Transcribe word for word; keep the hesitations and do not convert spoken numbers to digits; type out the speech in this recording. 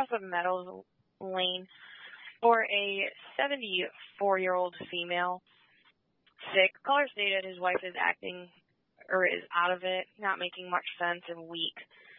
off of Meadows Lane for a seventy-four-year-old female, sick. Caller stated his wife is acting or is out of it, not making much sense and weak.